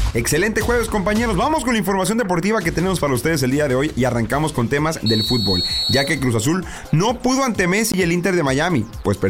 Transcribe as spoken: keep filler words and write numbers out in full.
Excelente jueves, compañeros. Vamos con la información deportiva que tenemos para ustedes el día de hoy y arrancamos con temas del fútbol, ya que Cruz Azul no pudo ante Messi y el Inter de Miami, pues